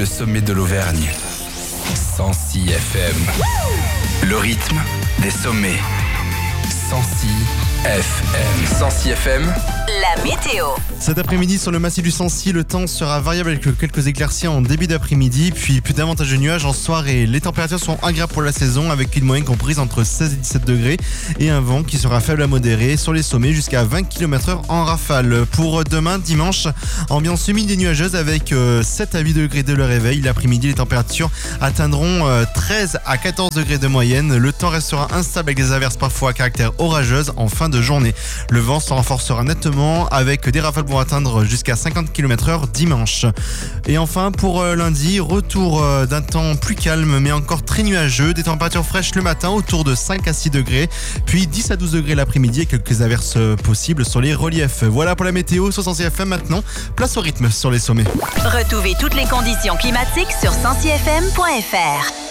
le sommet de l'Auvergne. 106 FM. Le rythme des sommets. 106 FM. 106 FM. La météo. Cet après-midi sur le massif du Sancy, le temps sera variable avec quelques éclaircies en début d'après-midi, puis plus davantage de nuages en soirée. Les températures sont agréables pour la saison avec une moyenne comprise entre 16 et 17 degrés et un vent qui sera faible à modéré sur les sommets jusqu'à 20 km/h en rafale. Pour demain, dimanche, ambiance humide et nuageuse avec 7 à 8 degrés dès le réveil. L'après-midi, les températures atteindront 13 à 14 degrés de moyenne. Le temps restera instable avec des averses parfois à caractère orageuse en fin de journée. Le vent se renforcera nettement avec des rafales pour atteindre jusqu'à 50 km/h dimanche. Et enfin pour lundi, retour d'un temps plus calme mais encore très nuageux, des températures fraîches le matin autour de 5 à 6 degrés, puis 10 à 12 degrés l'après-midi et quelques averses possibles sur les reliefs. Voilà pour la météo sur 106 FM. Maintenant, place au rythme sur les sommets. Retrouvez toutes les conditions climatiques sur 106fm.fr.